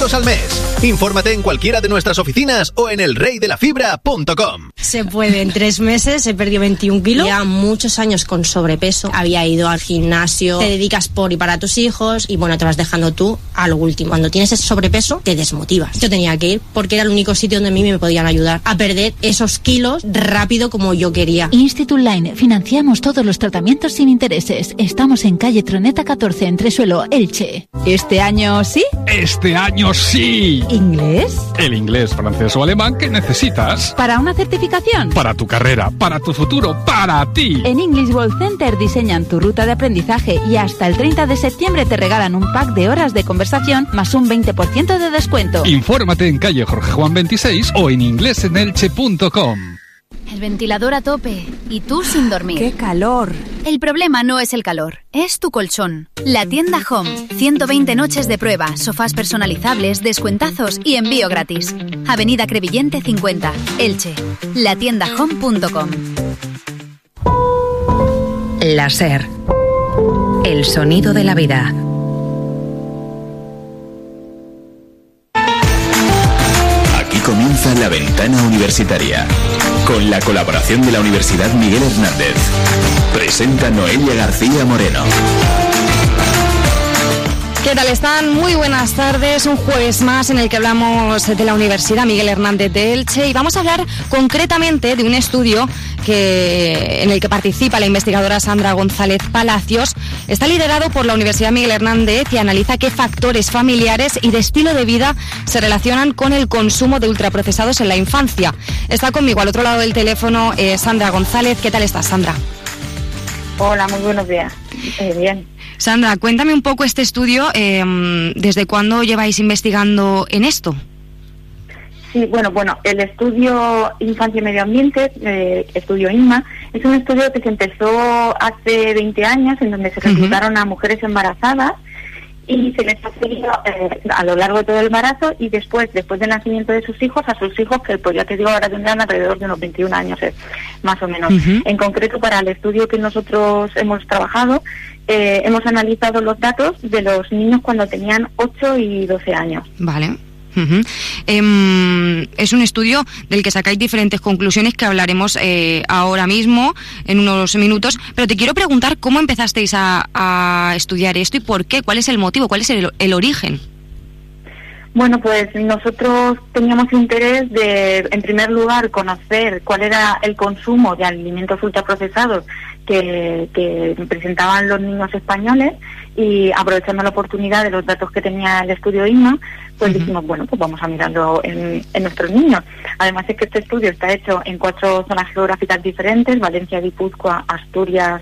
euros al mes. Infórmate en cualquiera de nuestras oficinas o en elreydelafibra.com. Se puede, en 3 meses he perdido 21 kilos. Llevaba muchos años con sobrepeso. Había ido al gimnasio, te dedicas por y para tus hijos y bueno, te vas dejando tú a lo último. Cuando tienes ese sobrepeso, te desmotivas. Yo tenía que ir porque era el único sitio donde a mí me podían ayudar a perder esos kilos rápido como yo quería. Institute Line, financiamos todos los tratamientos sin intereses. Estamos en calle Troneta 14, Entresuelo, Elche. ¿Este año sí? ¡Este año sí! ¿Inglés? El inglés, francés o alemán que necesitas. ¿Para una certificación? Para tu carrera, para tu futuro, para ti. En English World Center diseñan tu ruta de aprendizaje y hasta el 30 de septiembre te regalan un pack de horas de conversación más un 20% de descuento. Infórmate en calle Jorge Juan 26 o en inglesenelche.com. El ventilador a tope y tú sin dormir. ¡Qué calor! El problema no es el calor, es tu colchón. La tienda Home. 120 noches de prueba, sofás personalizables, descuentazos y envío gratis. Avenida Crevillente 50, Elche. Latiendahome.com. La SER. El sonido de la vida. Aquí comienza La Ventana Universitaria, con la colaboración de la Universidad Miguel Hernández. Presenta Noelia García Moreno. ¿Qué tal están? Muy buenas tardes. Un jueves más en el que hablamos de la Universidad Miguel Hernández de Elche y vamos a hablar concretamente de un estudio en el que participa la investigadora Sandra González Palacios. Está liderado por la Universidad Miguel Hernández y analiza qué factores familiares y de estilo de vida se relacionan con el consumo de ultraprocesados en la infancia. Está conmigo al otro lado del teléfono Sandra González. ¿Qué tal estás, Sandra? Hola, muy buenos días. Bien. Sandra, cuéntame un poco este estudio. ¿Desde cuándo lleváis investigando en esto? Sí, bueno, el estudio Infancia y Medio Ambiente, estudio INMA, es un estudio que se empezó hace 20 años en donde se reclutaron a mujeres embarazadas y se les ha seguido a lo largo de todo el embarazo y después del nacimiento de sus hijos, a sus hijos que pues ya te digo ahora tendrán alrededor de unos 21 años más o menos. En concreto para el estudio que nosotros hemos trabajado, hemos analizado los datos de los niños cuando tenían 8 y 12 años. Vale. Es un estudio del que sacáis diferentes conclusiones que hablaremos ahora mismo en unos minutos, pero te quiero preguntar cómo empezasteis a estudiar esto y por qué, cuál es el motivo, cuál es el origen. Bueno, pues nosotros teníamos interés de, en primer lugar, conocer cuál era el consumo de alimentos ultraprocesados que presentaban los niños españoles y aprovechando la oportunidad de los datos que tenía el estudio INMA, pues dijimos, bueno, pues vamos a mirarlo en nuestros niños. Además es que este estudio está hecho en 4 zonas geográficas diferentes, Valencia, Guipúzcoa, Asturias,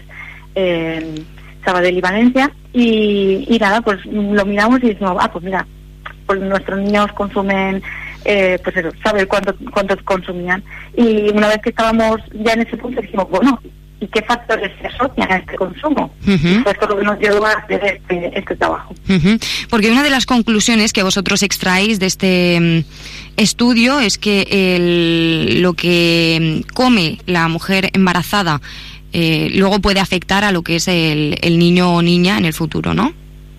Sabadell y Valencia, y nada, pues lo miramos y dijimos, pues mira, pues nuestros niños consumen, pues eso, saber cuántos consumían. Y una vez que estábamos ya en ese punto dijimos, bueno, ¿y qué factores se asocian a este consumo? Y fue esto lo que nos llevó a hacer este trabajo. Porque una de las conclusiones que vosotros extraéis de este estudio es que lo que come la mujer embarazada luego puede afectar a lo que es el niño o niña en el futuro, ¿no?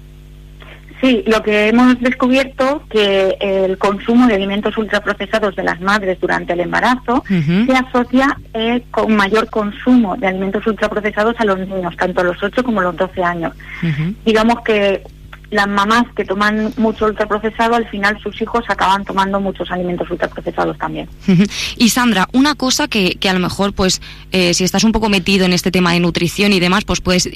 Sí, lo que hemos descubierto que el consumo de alimentos ultraprocesados de las madres durante el embarazo se asocia con mayor consumo de alimentos ultraprocesados a los niños, tanto a los 8 como a los 12 años. Digamos que las mamás que toman mucho ultraprocesado, al final sus hijos acaban tomando muchos alimentos ultraprocesados también. Y Sandra, una cosa que a lo mejor, pues, si estás un poco metido en este tema de nutrición y demás, pues puedes